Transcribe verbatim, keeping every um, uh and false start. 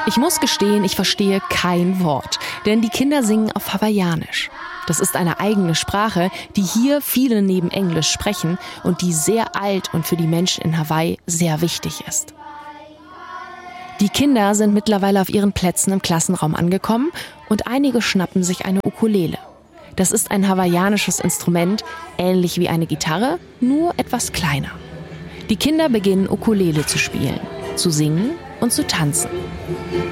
Ich muss gestehen, ich verstehe kein Wort, denn die Kinder singen auf Hawaiianisch. Das ist eine eigene Sprache, die hier viele neben Englisch sprechen und die sehr alt und für die Menschen in Hawaii sehr wichtig ist. Die Kinder sind mittlerweile auf ihren Plätzen im Klassenraum angekommen und einige schnappen sich eine Ukulele. Das ist ein hawaiianisches Instrument, ähnlich wie eine Gitarre, nur etwas kleiner. Die Kinder beginnen Ukulele zu spielen, zu singen und zu tanzen.